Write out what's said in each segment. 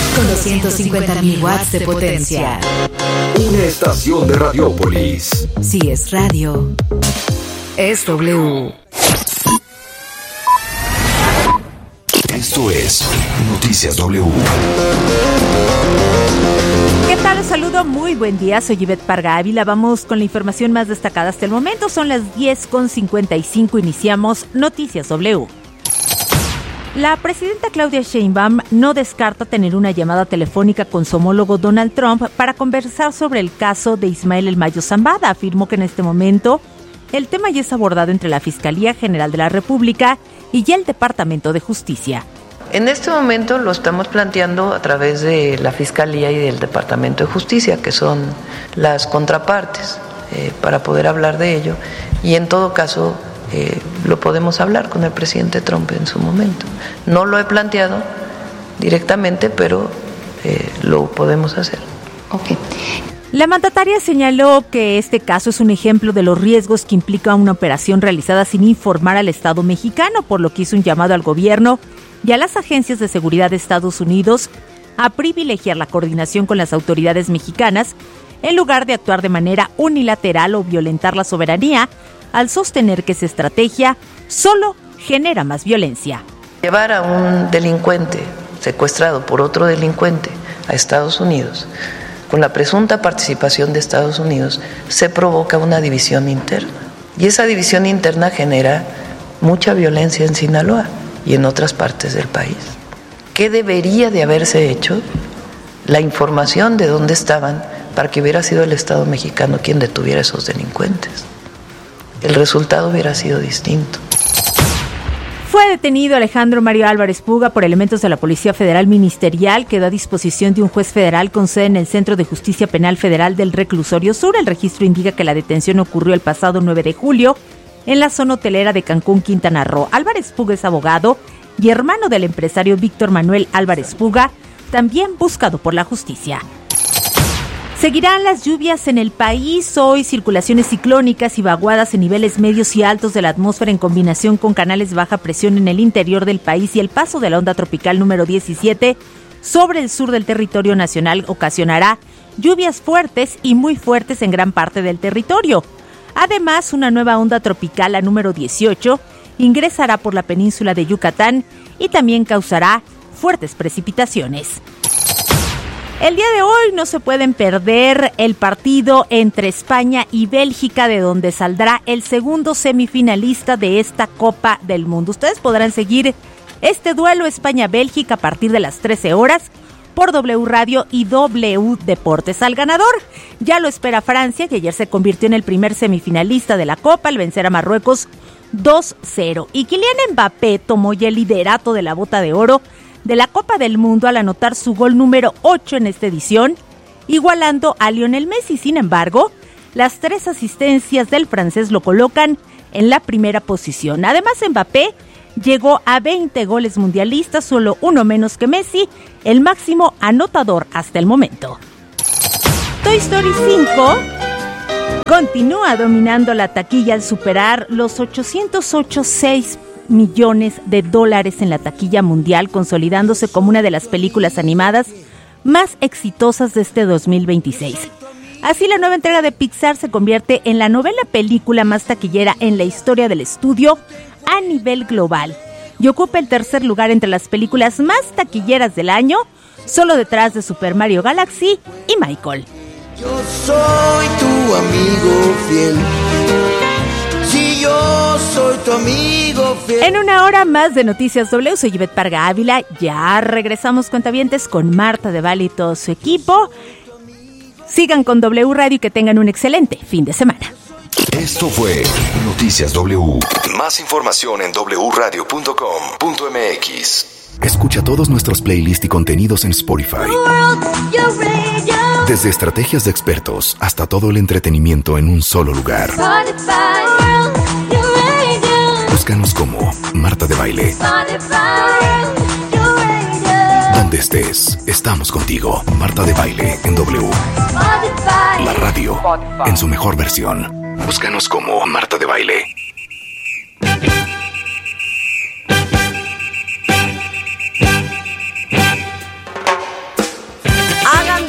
con 250.000 watts de potencia. Una estación de Radiópolis. Si es radio, es W. Esto es Noticias W. ¿Qué tal? Los saludo, muy buen día, soy Ivette Parga Ávila. Vamos con la información más destacada hasta el momento. Son las 10:55, iniciamos Noticias W. La presidenta Claudia Sheinbaum no descarta tener una llamada telefónica con su homólogo Donald Trump para conversar sobre el caso de Ismael El Mayo Zambada. Afirmó que en este momento el tema ya es abordado entre la Fiscalía General de la República y el Departamento de Justicia. En este momento lo estamos planteando a través de la Fiscalía y del Departamento de Justicia, que son las contrapartes, para poder hablar de ello. Y en todo caso lo podemos hablar con el presidente Trump en su momento. No lo he planteado directamente, pero lo podemos hacer. Okay. La mandataria señaló que este caso es un ejemplo de los riesgos que implica una operación realizada sin informar al Estado mexicano, por lo que hizo un llamado al gobierno y a las agencias de seguridad de Estados Unidos a privilegiar la coordinación con las autoridades mexicanas en lugar de actuar de manera unilateral o violentar la soberanía, al sostener que esa estrategia solo genera más violencia. Llevar a un delincuente secuestrado por otro delincuente a Estados Unidos, con la presunta participación de Estados Unidos, se provoca una división interna. Y esa división interna genera mucha violencia en Sinaloa y en otras partes del país. ¿Qué debería de haberse hecho? La información de dónde estaban para que hubiera sido el Estado mexicano quien detuviera a esos delincuentes. El resultado hubiera sido distinto. Fue detenido Alejandro Mario Álvarez Puga por elementos de la Policía Federal Ministerial. Quedó a disposición de un juez federal con sede en el Centro de Justicia Penal Federal del Reclusorio Sur. El registro indica que la detención ocurrió el pasado 9 de julio en la zona hotelera de Cancún, Quintana Roo. Álvarez Puga es abogado y hermano del empresario Víctor Manuel Álvarez Puga, también buscado por la justicia. Seguirán las lluvias en el país. Hoy circulaciones ciclónicas y vaguadas en niveles medios y altos de la atmósfera en combinación con canales de baja presión en el interior del país y el paso de la onda tropical número 17 sobre el sur del territorio nacional ocasionará lluvias fuertes y muy fuertes en gran parte del territorio. Además, una nueva onda tropical, la número 18, ingresará por la península de Yucatán y también causará fuertes precipitaciones. El día de hoy no se pueden perder el partido entre España y Bélgica, de donde saldrá el segundo semifinalista de esta Copa del Mundo. Ustedes podrán seguir este duelo España-Bélgica a partir de las 13 horas por W Radio y W Deportes. Al ganador ya lo espera Francia, que ayer se convirtió en el primer semifinalista de la Copa al vencer a Marruecos 2-0. Y Kylian Mbappé tomó ya el liderato de la Bota de Oro de la Copa del Mundo al anotar su gol número 8 en esta edición, igualando a Lionel Messi. Sin embargo, las 3 asistencias del francés lo colocan en la primera posición. Además, Mbappé llegó a 20 goles mundialistas, solo uno menos que Messi, el máximo anotador hasta el momento. Toy Story 5 continúa dominando la taquilla al superar los 808.6 millones de dólares en la taquilla mundial, consolidándose como una de las películas animadas más exitosas de este 2026. Así, la nueva entrega de Pixar se convierte en la novena película más taquillera en la historia del estudio a nivel global y ocupa el tercer lugar entre las películas más taquilleras del año, solo detrás de Super Mario Galaxy y Michael. Yo soy tu amigo fiel. Si yo soy tu amigo fiel. En una hora más de Noticias W, soy Ivette Parga Ávila. Ya regresamos, cuentavientes, con Marta de Baile y todo su equipo. Sigan con W Radio y que tengan un excelente fin de semana. Esto fue Noticias W. Más información en wradio.com.mx. Escucha todos nuestros playlists y contenidos en Spotify. Desde estrategias de expertos hasta todo el entretenimiento en un solo lugar. Búscanos como Marta de Baile. Donde estés, estamos contigo. Marta de Baile en W. La radio en su mejor versión. Búscanos como Marta de Baile.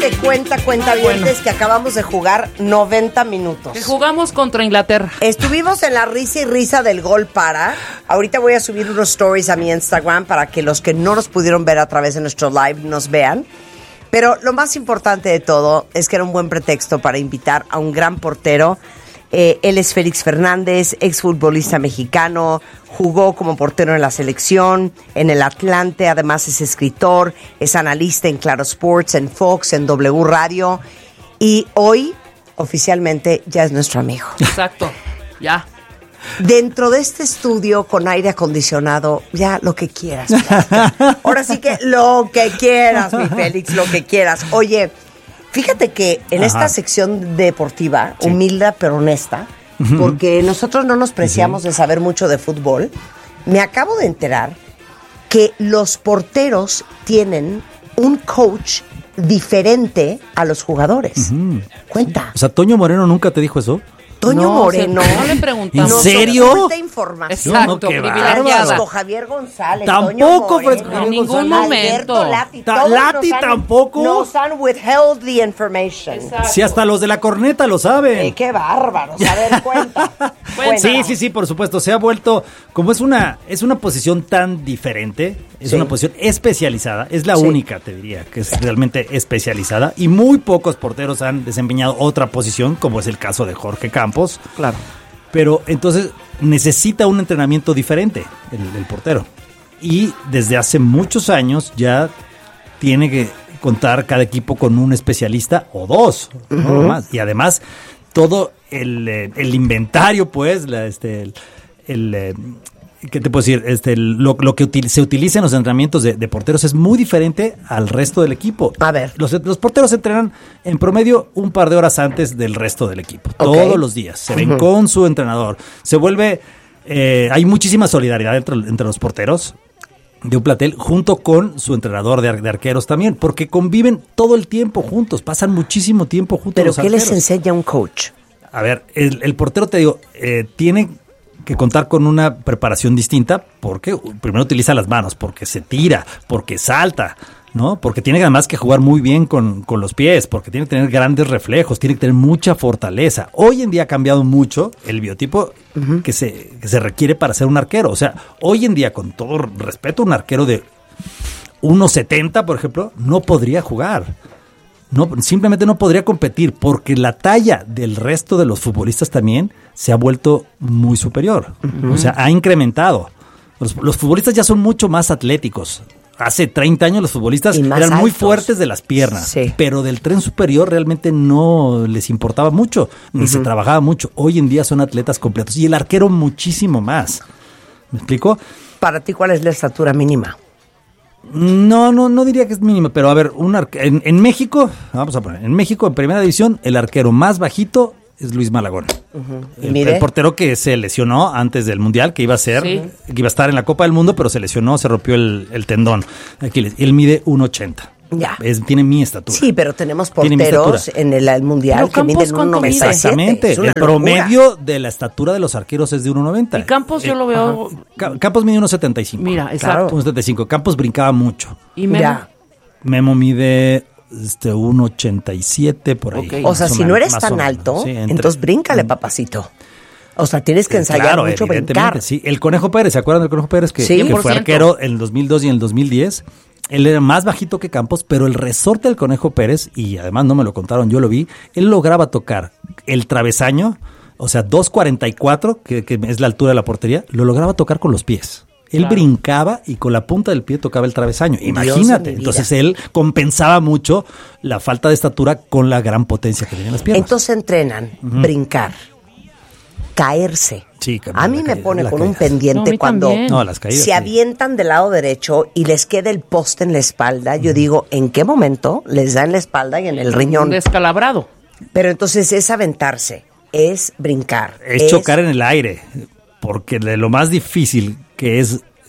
que cuentavientes, que acabamos de jugar 90 minutos. Que jugamos contra Inglaterra. Estuvimos en la risa y risa del gol para. Ahorita voy a subir unos stories a mi Instagram para que los que no nos pudieron ver a través de nuestro live nos vean. Pero lo más importante de todo es que era un buen pretexto para invitar a un gran portero. Él es Félix Fernández, exfutbolista mexicano, jugó como portero en la selección, en el Atlante, además es escritor, es analista en Claro Sports, en Fox, en W Radio, y hoy oficialmente ya es nuestro amigo. Exacto, ya. Dentro de este estudio con aire acondicionado, ya lo que quieras. Ahora sí que lo que quieras, mi Félix, lo que quieras. Oye, fíjate que en esta sección deportiva, humilde pero honesta, porque nosotros no nos preciamos de saber mucho de fútbol, me acabo de enterar que los porteros tienen un coach diferente a los jugadores. Cuenta. O sea, ¿Toño Moreno nunca te dijo eso? Toño Moreno. No le preguntamos. ¿En serio? Nos información. Exacto, privilegiada. Fresco Javier González. Tampoco Fresco Javier En ningún González. momento. Alberto Lati. Lati tampoco. Nos han withheld the information. Sí, hasta los de la corneta lo saben. Qué bárbaros. A ver, cuenta. Sí, por supuesto. Se ha vuelto, como es una posición tan diferente, es una posición especializada, es la única, te diría, que es realmente especializada, y muy pocos porteros han desempeñado otra posición, como es el caso de Jorge Campos. Claro. Pero entonces necesita un entrenamiento diferente el portero. Y desde hace muchos años ya tiene que contar cada equipo con un especialista o dos, ¿no? Más. Y además todo el inventario, pues, ¿qué te puedo decir? Lo que se utiliza en los entrenamientos de porteros es muy diferente al resto del equipo. A ver. Los porteros se entrenan en promedio un par de horas antes del resto del equipo. Okay. Todos los días. Se ven con su entrenador. Se vuelve... hay muchísima solidaridad entre los porteros de un plantel, junto con su entrenador de arqueros también, porque conviven todo el tiempo juntos. Pasan muchísimo tiempo juntos. ¿Pero los qué arqueros. les enseña un coach? A ver, el portero, te digo, tiene que contar con una preparación distinta, porque primero utiliza las manos, porque se tira, porque salta, ¿no? Porque tiene además que jugar muy bien con los pies, porque tiene que tener grandes reflejos, tiene que tener mucha fortaleza. Hoy en día ha cambiado mucho el biotipo que se requiere para ser un arquero. O sea, hoy en día, con todo respeto, un arquero de 1.70, por ejemplo, no podría jugar. No, simplemente no podría competir, porque la talla del resto de los futbolistas también se ha vuelto muy superior. O sea, ha incrementado. Los futbolistas ya son mucho más atléticos. Hace 30 años los futbolistas eran muy fuertes de las piernas, pero del tren superior realmente no les importaba mucho, ni se trabajaba mucho. Hoy en día son atletas completos, y el arquero muchísimo más. ¿Me explico? Para ti, ¿cuál es la estatura mínima? No diría que es mínima, pero a ver, en México, vamos a poner, en México, en primera división, el arquero más bajito es Luis Malagón. El portero que se lesionó antes del Mundial, que iba a estar en la Copa del Mundo, pero se lesionó, se rompió el tendón. Aquiles. Él mide 1.80. Ya. Tiene mi estatura. Sí, pero tenemos porteros en el Mundial que miden 1.97. Exactamente. El promedio de la estatura de los arqueros es de 1.90. Y Campos yo lo veo... Campos mide 1.75. Mira, exacto. 1.75. Campos brincaba mucho. ¿Y Memo? Memo mide 1.87 por ahí. Okay. O sea, si no eres tan alto, entonces bríncale, papacito. O sea, tienes que ensayar mucho brincar. Sí, el Conejo Pérez, ¿se acuerdan del Conejo Pérez? Que fue arquero en el 2002 y en el 2010. Él era más bajito que Campos, pero el resorte del Conejo Pérez, y además no me lo contaron, yo lo vi, él lograba tocar el travesaño, o sea, 2.44, que es la altura de la portería, lo lograba tocar con los pies. Él brincaba y con la punta del pie tocaba el travesaño. Imagínate. Entonces él compensaba mucho la falta de estatura con la gran potencia que tenían las piernas. Entonces entrenan, brincar, caerse. Sí, a mí me pone con un pendiente cuando las caídas, se avientan del lado derecho y les queda el poste en la espalda. Yo digo, ¿en qué momento les da en la espalda y en el riñón? Descalabrado. Pero entonces es aventarse, es brincar. Es chocar en el aire, porque de lo más difícil que es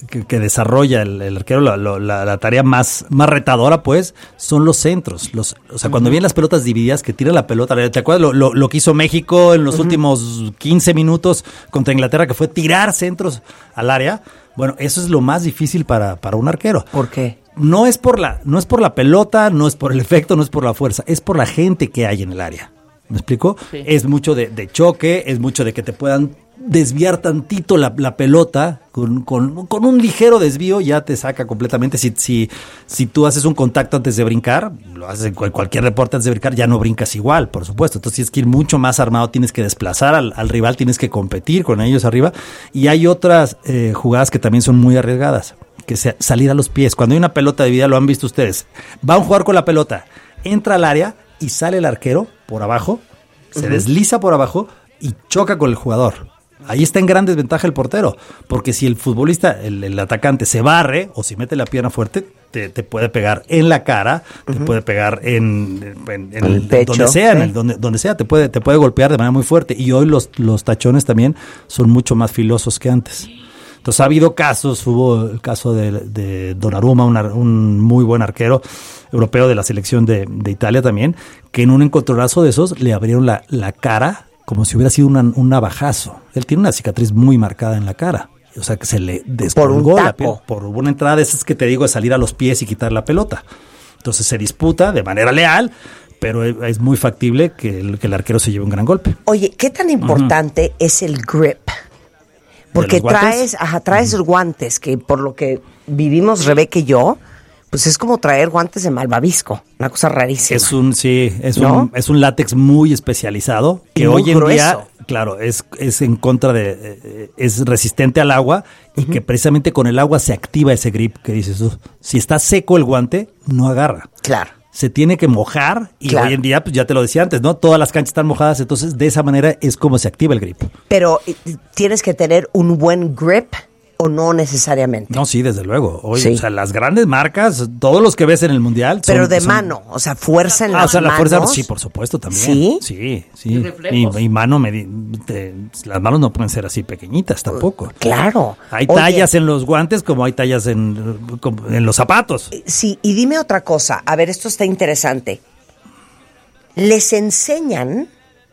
que desarrolla el arquero, la tarea más retadora, pues, son los centros. O sea, cuando vienen las pelotas divididas, que tira la pelota, ¿te acuerdas lo que hizo México en los últimos 15 minutos contra Inglaterra, que fue tirar centros al área? Bueno, eso es lo más difícil para un arquero. ¿Por qué? No es por la pelota, no es por el efecto, no es por la fuerza, es por la gente que hay en el área. ¿Me explico? Sí. Es mucho de choque, es mucho de que te puedan desviar tantito la pelota, con un ligero desvío ya te saca completamente. Si tú haces un contacto antes de brincar, lo haces en cualquier deporte antes de brincar, ya no brincas igual, por supuesto. Entonces tienes que ir mucho más armado, tienes que desplazar al rival, tienes que competir con ellos arriba. Y hay otras jugadas que también son muy arriesgadas, que sea salir a los pies. Cuando hay una pelota dividida, lo han visto ustedes, va a jugar con la pelota, entra al área y sale el arquero por abajo, se desliza por abajo y choca con el jugador. Ahí está en gran desventaja el portero, porque si el futbolista, el atacante, se barre o si mete la pierna fuerte, te puede pegar en la cara, te puede pegar en el pecho, donde sea, ¿sí? donde sea, te puede golpear de manera muy fuerte. Y hoy los tachones también son mucho más filosos que antes. Entonces ha habido casos, hubo el caso de Donnarumma, un muy buen arquero europeo de la selección de Italia también, que en un encontronazo de esos le abrieron la cara como si hubiera sido un navajazo. Él tiene una cicatriz muy marcada en la cara. O sea, que se le descolgó la piel por una entrada de esas que te digo, de salir a los pies y quitar la pelota. Entonces se disputa de manera leal, pero es muy factible que el arquero se lleve un gran golpe. Oye, ¿qué tan importante es el grip? Porque traes guantes, que por lo que vivimos Rebeca y yo, pues es como traer guantes de malvavisco, una cosa rarísima. Es un látex muy especializado que hoy en día, claro, es en contra es resistente al agua y que precisamente con el agua se activa ese grip que dices tú. Si está seco el guante, no agarra. Claro. Se tiene que mojar y hoy en día, pues ya te lo decía antes, ¿no? Todas las canchas están mojadas, entonces de esa manera es como se activa el grip. Pero tienes que tener un buen grip. ¿O no necesariamente? No, sí, desde luego. Oye, o sea, las grandes marcas, todos los que ves en el mundial. Pero mano, o sea, fuerza en las manos. O sea, la fuerza, sí, por supuesto, también. ¿Sí? Sí. Y mano, las manos no pueden ser así pequeñitas tampoco. Claro. Hay tallas en los guantes como hay tallas en los zapatos. Sí, y dime otra cosa. A ver, esto está interesante. ¿Les enseñan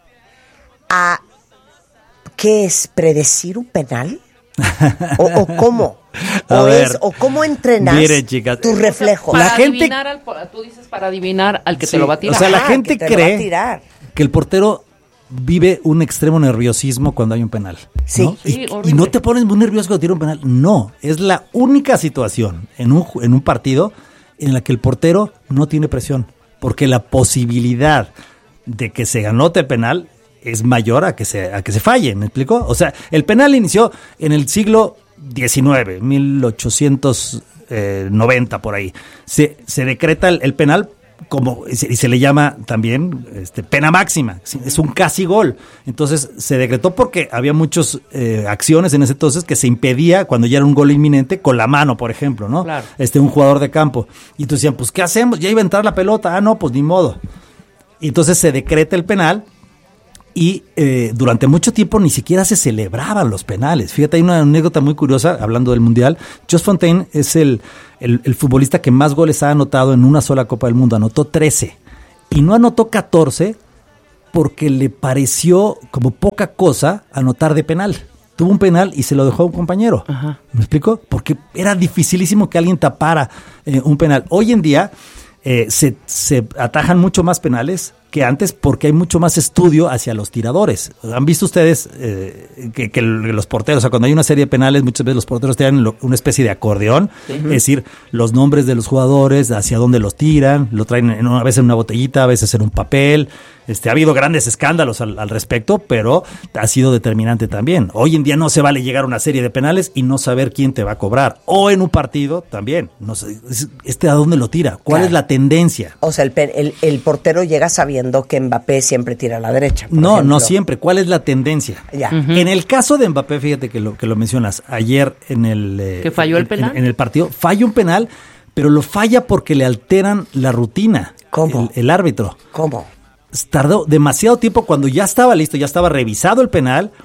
a qué es predecir un penal? ¿O cómo? ¿O cómo entrenas tus reflejos? Para adivinar tú dices para adivinar al que te lo va a tirar. O sea, la gente cree que el portero vive un extremo nerviosismo cuando hay un penal. Sí. ¿no? Y no te pones muy nervioso cuando tira un penal. No, es la única situación en un partido en la que el portero no tiene presión. Porque la posibilidad de que se anote el penal es mayor a que se falle, ¿me explico? O sea, el penal inició en el siglo XIX, 1890 por ahí. Se decreta el penal y se le llama también pena máxima, es un casi gol. Entonces se decretó porque había muchas acciones en ese entonces que se impedía cuando ya era un gol inminente con la mano, por ejemplo, ¿no? Claro. Un jugador de campo. Y entonces decían, pues ¿qué hacemos? Ya iba a entrar la pelota. No, pues ni modo. Y entonces se decreta el penal. Y durante mucho tiempo ni siquiera se celebraban los penales. Fíjate, hay una anécdota muy curiosa hablando del Mundial. Just Fontaine es el futbolista que más goles ha anotado en una sola Copa del Mundo. Anotó 13. Y no anotó 14 porque le pareció como poca cosa anotar de penal. Tuvo un penal y se lo dejó a un compañero. Ajá. ¿Me explico? Porque era dificilísimo que alguien tapara un penal. Hoy en día se atajan mucho más penales que antes porque hay mucho más estudio hacia los tiradores. ¿Han visto ustedes que los porteros, o sea, cuando hay una serie de penales, muchas veces los porteros tiran una especie de acordeón, es decir, los nombres de los jugadores, hacia dónde los tiran, lo traen a veces en una botellita, a veces en un papel. Ha habido grandes escándalos al respecto, pero ha sido determinante también. Hoy en día no se vale llegar a una serie de penales y no saber quién te va a cobrar. O en un partido también. No sé, ¿a dónde lo tira? ¿Cuál es la tendencia? O sea, el portero llega sabiendo que Mbappé siempre tira a la derecha. No siempre. ¿Cuál es la tendencia? Ya. En el caso de Mbappé, fíjate que lo mencionas. Ayer en el... ¿Que falló el penal? En el partido. Falla un penal, pero lo falla porque le alteran la rutina. ¿Cómo? El árbitro. ¿Cómo? Tardó demasiado tiempo cuando ya estaba listo, ya estaba revisado el penal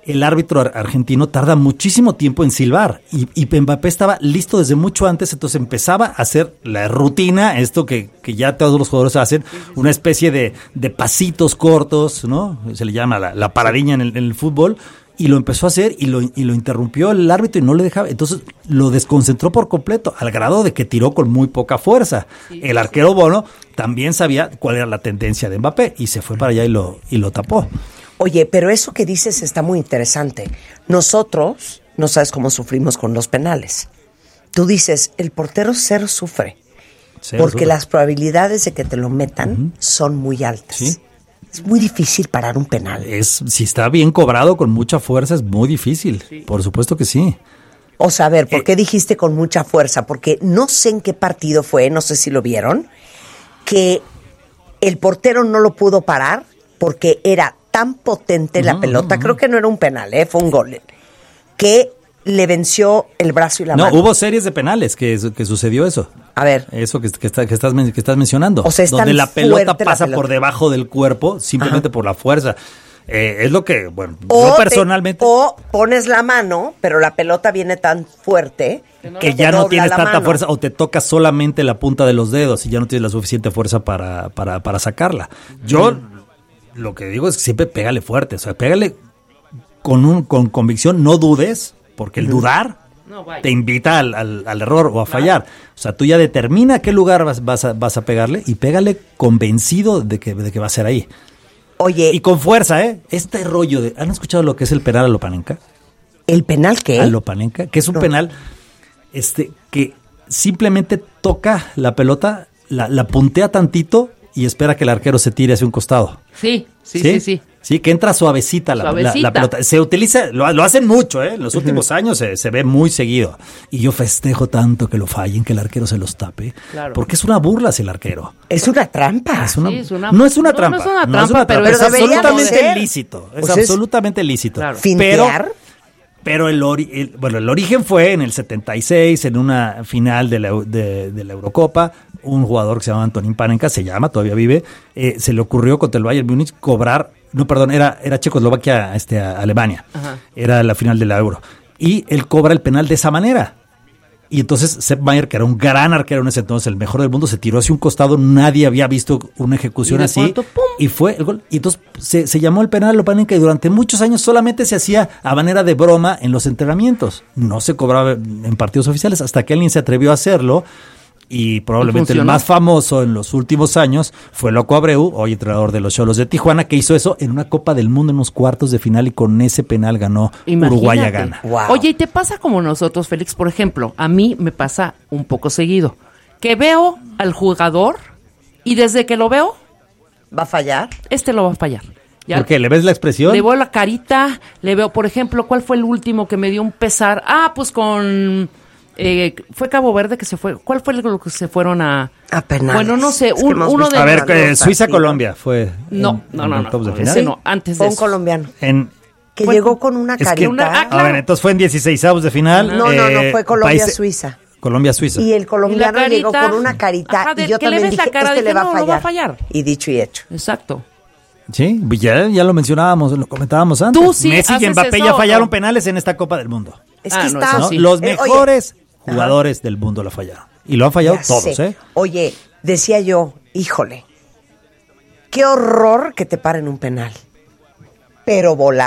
el árbitro argentino tarda muchísimo tiempo en silbar y Mbappé estaba listo desde mucho antes, entonces empezaba a hacer la rutina, esto que ya todos los jugadores hacen, una especie de pasitos cortos, ¿no? Se le llama la paradiña en el fútbol, y lo empezó a hacer y lo interrumpió el árbitro y no le dejaba, entonces lo desconcentró por completo, al grado de que tiró con muy poca fuerza. El arquero Bono también sabía cuál era la tendencia de Mbappé y se fue para allá y lo tapó. Oye, pero eso que dices está muy interesante. Nosotros, no sabes cómo sufrimos con los penales. Tú dices, el portero cero sufre. Porque las probabilidades de que te lo metan son muy altas. ¿Sí? Es muy difícil parar un penal. Si está bien cobrado con mucha fuerza, es muy difícil. Sí. Por supuesto que sí. O sea, a ver, ¿por qué dijiste con mucha fuerza? Porque no sé en qué partido fue, no sé si lo vieron, que el portero no lo pudo parar porque era tan potente la pelota, creo que no era un penal, fue un gol, que le venció el brazo y la mano. No, hubo series de penales que sucedió eso. A ver. Eso que estás mencionando. O sea, donde la pelota pasa por debajo del cuerpo simplemente por la fuerza. Es lo que, bueno, yo personalmente... O pones la mano, pero la pelota viene tan fuerte... Que ya no tienes tanta fuerza, o te tocas solamente la punta de los dedos y ya no tienes la suficiente fuerza para sacarla. Yo... Lo que digo es que siempre pégale fuerte, o sea, pégale con convicción, no dudes, porque el dudar te invita al error o a fallar. O sea, tú ya determina a qué lugar vas a pegarle y pégale convencido de que va a ser ahí. Oye. Y con fuerza, Este rollo de... ¿Han escuchado lo que es el penal a Lopanenka? ¿El penal qué? A Lopanenka, que es un penal que simplemente toca la pelota, la puntea tantito y espera que el arquero se tire hacia un costado. Sí. Sí, que entra suavecita la pelota. Se utiliza, lo hacen mucho, En los últimos años se ve muy seguido. Y yo festejo tanto que lo fallen, que el arquero se los tape. Claro. Porque es una burla hacia el arquero. Es una trampa. No es una trampa, pero es absolutamente lícito. Es pues absolutamente lícito. Claro. ¿Fintear? Pero el origen fue en el 76, en una final de la Eurocopa. Un jugador que se llama Antonín Panenka, todavía vive, se le ocurrió contra el Bayern Múnich cobrar, era Checoslovaquia a Alemania. Ajá. Era la final de la Euro. Y él cobra el penal de esa manera. Y entonces Sepp Maier, que era un gran arquero en ese entonces, el mejor del mundo, se tiró hacia un costado, nadie había visto una ejecución así. Pronto, y fue el gol. Y entonces se llamó el penal a Lopanenka y durante muchos años solamente se hacía a manera de broma en los entrenamientos. No se cobraba en partidos oficiales hasta que alguien se atrevió a hacerlo. Y probablemente el más famoso en los últimos años fue Loco Abreu, hoy entrenador de los Xolos de Tijuana, que hizo eso en una Copa del Mundo en unos cuartos de final y con ese penal ganó. Imagínate. Uruguay a Ghana. Wow. Oye, ¿y te pasa como nosotros, Félix? Por ejemplo, a mí me pasa un poco seguido, que veo al jugador y desde que lo veo... ¿Va a fallar? Lo va a fallar. ¿Ya? ¿Por qué? ¿Le ves la expresión? Le veo la carita, le veo, por ejemplo, ¿cuál fue el último que me dio un pesar? Pues con... fue Cabo Verde que se fue. ¿Cuál fue lo que se fueron a penales? Bueno, no sé, uno de... A ver, Suiza-Colombia fue... No. Sí, antes fue de un colombiano. Que llegó con una carita. Claro. A ver, entonces fue en 16avos de final. No, fue Colombia-Suiza. Colombia-Suiza. Y el colombiano llegó con una carita y yo también dije, le va a fallar. Y dicho y hecho. Exacto. Sí, ya lo mencionábamos, lo comentábamos antes. Tú sí Messi y Mbappé ya fallaron penales en esta Copa del Mundo. Es que está... ¿no? Los mejores jugadores del mundo lo fallaron. Y lo han fallado ya todos, sé. Oye, decía yo, híjole, qué horror que te paren un penal. Pero volar.